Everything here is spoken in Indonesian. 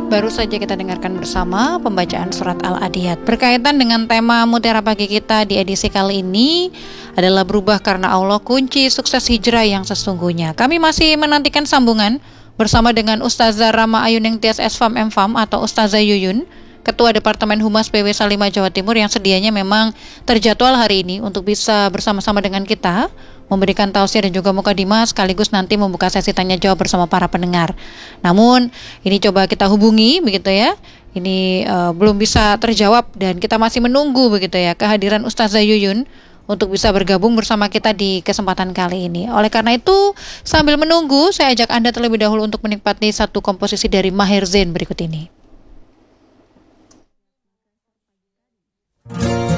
Baru saja kita dengarkan bersama pembacaan surat Al-Adiyat. Berkaitan dengan tema Mutiara Pagi kita di edisi kali ini adalah berubah karena Allah, kunci sukses hijrah yang sesungguhnya. Kami masih menantikan sambungan bersama dengan Ustazah Rama Ayuning Tias Esfam Mfam atau Ustazah Yuyun, Ketua Departemen Humas PW Salima Jawa Timur, yang sedianya memang terjadwal hari ini untuk bisa bersama-sama dengan kita memberikan tausiah dan juga mukadimah, sekaligus nanti membuka sesi tanya jawab bersama para pendengar. Namun ini coba kita hubungi begitu ya. Ini belum bisa terjawab dan kita masih menunggu begitu ya kehadiran Ustazah Yuyun untuk bisa bergabung bersama kita di kesempatan kali ini. Oleh karena itu, sambil menunggu, saya ajak Anda terlebih dahulu untuk menikmati satu komposisi dari Maher Zain berikut ini.